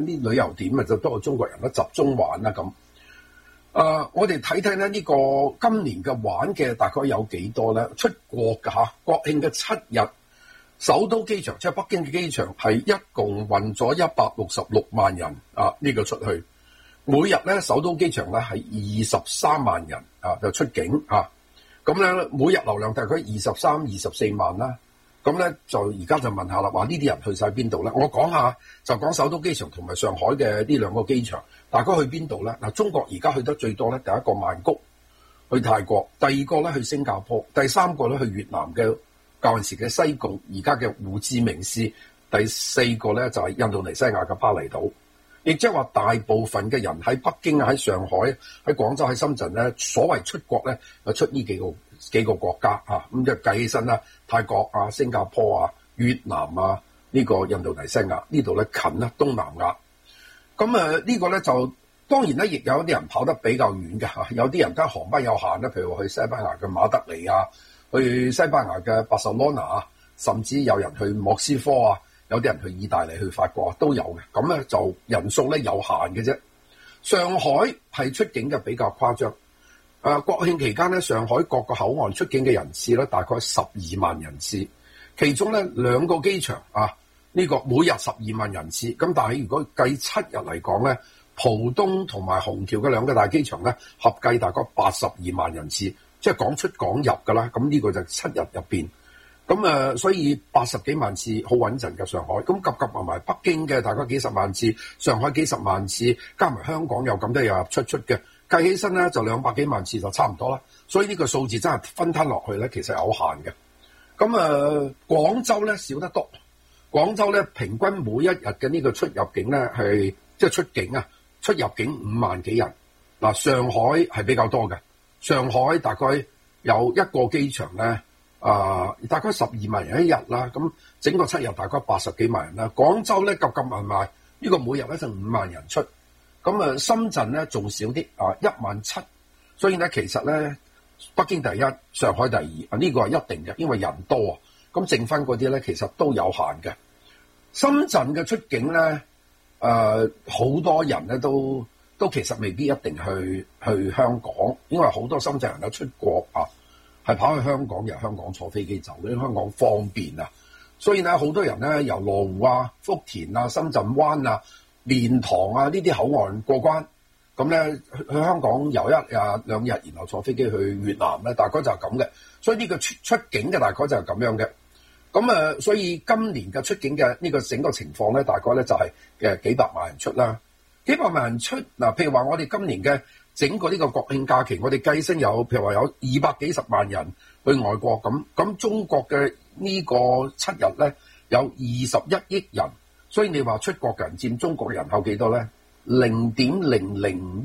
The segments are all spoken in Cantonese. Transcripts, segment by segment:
啲旅遊點就多過中國人啦，集中玩啦咁。我哋睇睇咧呢個今年嘅玩嘅大概有幾多咧？出國㗎嚇，國慶嘅7日，首都機場即係北京嘅機場係一共運咗166萬人呢個出去。每日咧首都機場咧係23萬人就出境咁咧每日流量大概23、24萬啦。咁咧就而家就問下啦，話呢啲人去晒邊度咧？我講下就講首都機場同埋上海嘅呢兩個機場，大概去邊度咧？嗱，中國而家去得最多咧，第一個曼谷，去泰國；第二個咧去新加坡；第三個咧去越南嘅舊陣時嘅西貢，而家嘅胡志明市；第四個咧就係印度尼西亞嘅巴厘島。亦即係話大部分嘅人喺北京、喺上海、喺廣州、喺深圳咧，所謂出國咧就出呢幾個國家咁就計起身啦，泰國新加坡越南呢個印度尼西亞呢度咧近啦，東南亞。咁呢個咧就當然咧，亦有啲人跑得比較遠嘅有啲人得航班有限啦，譬如話去西班牙嘅馬德里去西班牙嘅巴塞羅那甚至有人去莫斯科有啲人去意大利、去法國都有嘅。咁咧就人數咧有限嘅啫。上海係出境嘅比較誇張。國慶期間咧，上海各個口岸出境嘅人次咧，大概12萬人次，其中咧兩個機場呢個每日12萬人次。咁但係如果計7日嚟講咧，浦東同埋虹橋嘅兩個大機場咧，合計大概82萬人次，即係港出港入㗎啦。咁呢個就7日入邊。咁所以80幾萬次好穩陣嘅上海。咁夾埋北京嘅大概幾十萬次，上海幾十萬次，加埋香港有咁多入入出嘅。計起身咧就200幾萬次就差唔多啦，所以呢個數字真係分攤落去咧，其實有限嘅。咁廣州咧少得多，廣州咧平均每一日嘅呢個出入境咧係即係出境出入境5萬幾人。嗱，上海係比較多嘅，上海大概有一個機場咧大概12萬人一日啦，咁整個7日大概80幾萬人啦。廣州咧夾埋呢個每日咧就5萬人出。咁深圳咧仲少啲17000，所以咧其實咧北京第一，上海第二呢個係一定嘅，因為人多咁剩翻嗰啲咧其實都有限嘅。深圳嘅出境咧好多人咧都其實未必一定去香港，因為好多深圳人有出國係跑去香港，由香港坐飛機走，因為香港方便所以咧好多人咧由羅湖福田深圳灣蓮塘呢啲口岸過關，咁咧去香港遊1日2日，然後坐飛機去越南咧，大概就係咁嘅。所以呢個出境嘅大概就係咁樣嘅。咁所以今年嘅出境嘅呢個整個情況咧，大概咧就係幾百萬人出啦。幾百萬人出嗱，譬如話我哋今年嘅整個呢個國慶假期，我哋計升有譬如話有200幾十萬人去外國咁中國嘅呢個7日咧有21億人。所以你話出國嘅人佔中國人口幾多咧？0.001，0.0001，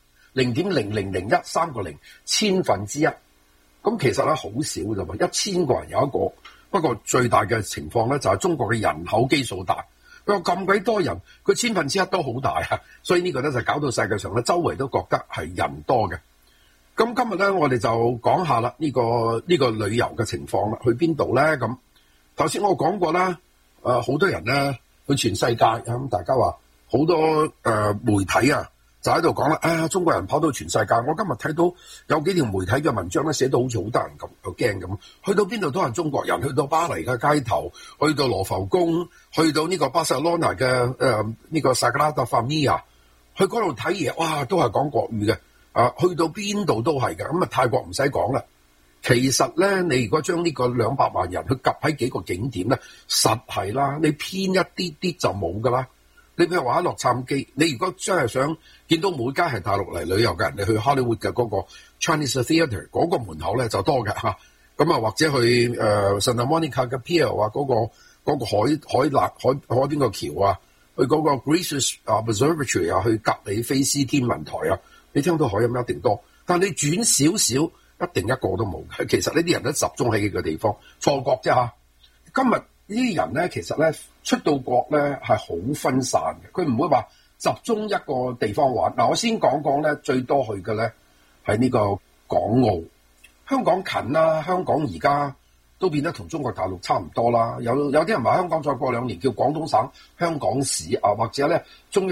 三個零，千分之一。咁其實咧好少啫嘛，1000個人有一個。不過最大嘅情況咧就係中國嘅人口基數大，佢話咁鬼多人，佢千分之一都好大所以呢個咧就搞到世界上咧周圍都覺得係人多嘅。咁今日咧我哋就講下啦呢個旅遊嘅情況啦，去邊度咧？咁頭先我講過啦，好多人咧。去全世界咁，大家話好多媒體就喺度講啦，中國人跑到全世界。我今日睇到有幾條媒體嘅文章咧，寫到好似好得人咁，又驚咁。去到邊度都係中國人，去到巴黎嘅街頭，去到羅浮宮，去到呢個巴塞羅那嘅呢個薩格拉達法米亞，去嗰度睇嘢，哇，都係講國語嘅。去到邊度都係嘅。咁泰國唔使講啦。其實咧，你如果將呢個200萬人去夾喺幾個景點咧，實係啦，你偏一啲啲就冇噶啦。你譬如話喺洛杉磯，你如果真係想見到每家係大陸嚟旅遊嘅人，你去 Hollywood 嘅嗰個 Chinese Theatre 嗰個門口咧就多嘅嚇。咁或者去Santa Monica 嘅 Pier 嗰個海邊個橋去嗰個 Gracious Observatory 去格里菲斯天文台你聽到海音一定多，但你轉少少。一定一個都冇嘅，其實呢啲人都集中喺幾個地方，錯覺啫嚇。今日呢啲人咧，其實咧出到國咧係好分散嘅，佢唔會話集中一個地方玩。嗱，我先講咧，最多去嘅咧係呢個港澳。香港近啦，香港而家都變得同中國大陸差唔多啦。有啲人話香港再過2年叫廣東省香港市啊，或者咧中央